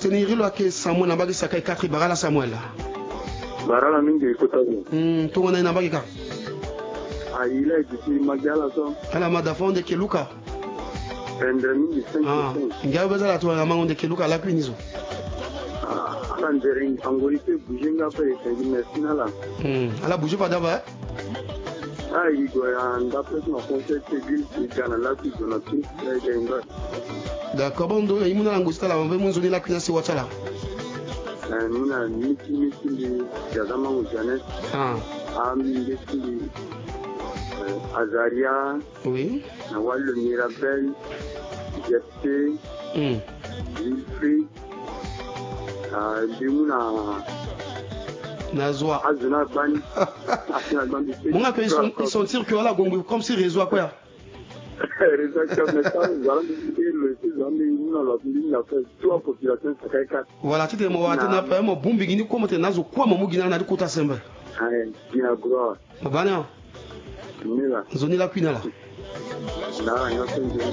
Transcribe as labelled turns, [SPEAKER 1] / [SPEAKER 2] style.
[SPEAKER 1] soutenir lo ke Samuel na bagi sakai 4 barala Samuel.
[SPEAKER 2] Barala mingi kotazo.
[SPEAKER 1] To wana na bagi ka.
[SPEAKER 2] Ile kiti magala so.
[SPEAKER 1] Ala madafonde ke Luka.
[SPEAKER 2] Pendre mingi 5%.
[SPEAKER 1] Ngabe za la to na mangonde ke Luka la kwinizo.
[SPEAKER 2] Angering angolite bujenga pe international là.
[SPEAKER 1] Ala bouger pas d'abord.
[SPEAKER 2] Il doit en d'après ma conseil civil qui gagne la vie de notre pays.
[SPEAKER 1] D'accord, bon donc il m'a angusté là, on veut monter la cuisine sur WhatsApp là.
[SPEAKER 2] Muna miti ya zama ujane. Miti Azaria.
[SPEAKER 1] Oui.
[SPEAKER 2] Na wale Mirabel, Jepte. Wilfried. Dimuna
[SPEAKER 1] Nazwa.
[SPEAKER 2] Azuna Bani.
[SPEAKER 1] Mon gars, ils sont tirés que voilà, comme si réseau à quoi. Voilà, tu te vois, tu n'as pas un bon beginning comme tu n'as quoi, mon mugina n'a de côté semble. Bana. Zoni la cuina là.